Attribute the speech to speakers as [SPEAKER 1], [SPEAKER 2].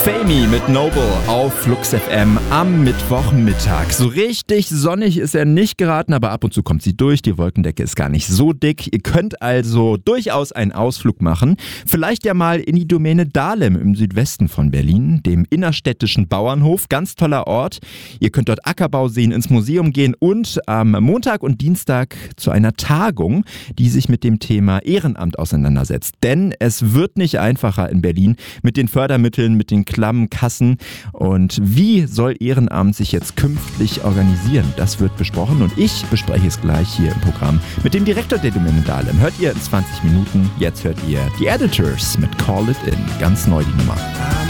[SPEAKER 1] Famey mit Noble auf Flux FM am Mittwochmittag. So richtig sonnig ist er nicht geraten, aber ab und zu kommt sie durch. Die Wolkendecke ist gar nicht so dick. Ihr könnt also durchaus einen Ausflug machen. Vielleicht ja mal in die Domäne Dahlem im Südwesten von Berlin, dem innerstädtischen Bauernhof. Ganz toller Ort. Ihr könnt dort Ackerbau sehen, ins Museum gehen und am Montag und Dienstag zu einer Tagung, die sich mit dem Thema Ehrenamt auseinandersetzt. Denn es wird nicht einfacher in Berlin mit den Fördermitteln, mit den klammen Kassen. Und wie soll Ehrenamt sich jetzt künftig organisieren? Das wird besprochen und ich bespreche es gleich hier im Programm mit dem Direktor der Domäne Dahlem. Hört ihr in 20 Minuten. Jetzt hört ihr die Editors mit Call It In. Ganz neu die Nummer.